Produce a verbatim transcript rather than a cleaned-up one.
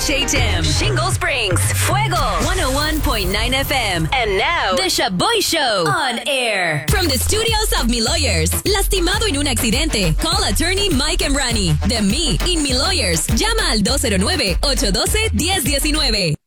H H M, Shingle Springs, Fuego, one oh one point nine F M. And now, The Shaboy Show on air. From the studios of Mi Lawyers. Lastimado en un accidente. Call attorney Mike Emrani. De Me in Mi Lawyers. Llama al dos cero nueve, ocho uno dos, uno cero uno nueve.